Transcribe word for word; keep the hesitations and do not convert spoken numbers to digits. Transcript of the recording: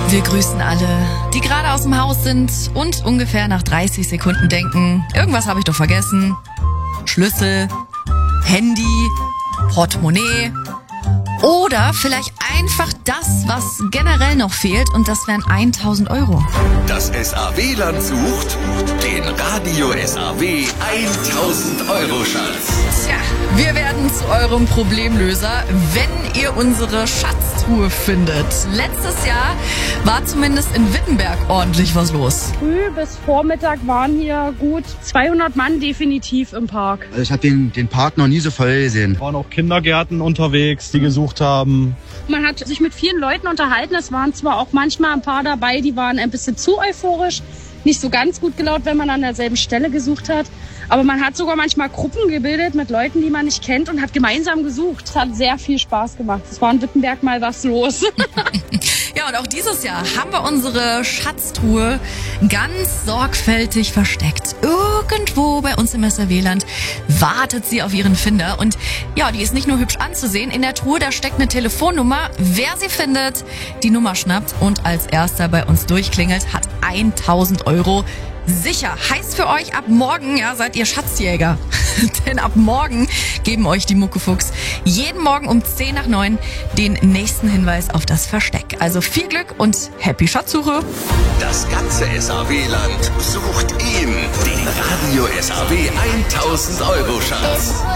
Wir grüßen alle, die gerade aus dem Haus sind und ungefähr nach dreißig Sekunden denken, irgendwas habe ich doch vergessen. Schlüssel, Handy, Portemonnaie oder vielleicht einfach das, was generell noch fehlt, und das wären tausend Euro. Das S A W-Land sucht den Radio S A W tausend Euro Schatz. Tja, wir werden zu eurem Problemlöser, wenn ihr unsere Schatztruhe findet. Letztes Jahr war zumindest in Wittenberg ordentlich was los. Früh bis Vormittag waren hier gut zweihundert Mann definitiv im Park. Also ich habe den, den Park noch nie so voll gesehen. Waren auch Kindergärten unterwegs, die gesucht haben. Man hat sich mit vielen Leuten unterhalten. Es waren zwar auch manchmal ein paar dabei, die waren ein bisschen zu euphorisch. Nicht so ganz gut gelaunt, wenn man an derselben Stelle gesucht hat. Aber man hat sogar manchmal Gruppen gebildet mit Leuten, die man nicht kennt, und hat gemeinsam gesucht. Es hat sehr viel Spaß gemacht. Es war in Wittenberg mal was los. Ja, und auch dieses Jahr haben wir unsere Schatztruhe ganz sorgfältig versteckt. Irgendwo bei uns im S A W-Land wartet sie auf ihren Finder. Und ja, die ist nicht nur hübsch anzusehen. In der Truhe, da steckt eine Telefonnummer. Wer sie findet, die Nummer schnappt und als erster bei uns durchklingelt, hat tausend Euro sicher. Heißt für euch, ab morgen, ja, seid ihr Schatzjäger. Denn ab morgen geben euch die Muckefuchs jeden Morgen um zehn nach neun den nächsten Hinweis auf das Versteck. Also viel Glück und happy Schatzsuche. Das ganze S A W-Land sucht ihn, den Radio S A W tausend Euro Schatz.